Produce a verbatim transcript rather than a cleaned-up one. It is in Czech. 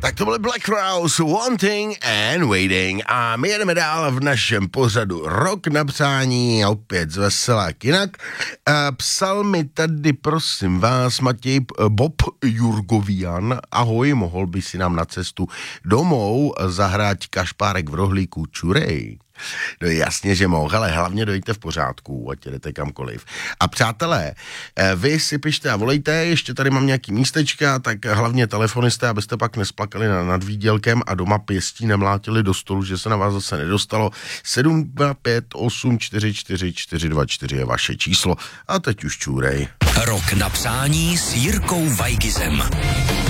Tak to byly Black Crowes, Wanting and Waiting a my jedeme dál v našem pořadu Rok na přání, opět z veselák jinak. E, psal mi tady, prosím vás, Matěj Bob Jurgovian, ahoj, mohl by si nám na cestu domů zahrát kašpárek v rohlíku čurej? No jasně, že mohl, ale hlavně dojďte v pořádku, ať jdete kamkoliv. A přátelé, vy si pište a volejte, ještě tady mám nějaký místečka, tak hlavně telefonisté, abyste pak nesplakali nad výdělkem a doma pěstí nemlátili do stolu, že se na vás zase nedostalo. sedm dva pět osm čtyři čtyři čtyři dva čtyři je vaše číslo. A teď už čůrej. Rok na přání s Jirkou Weigizem.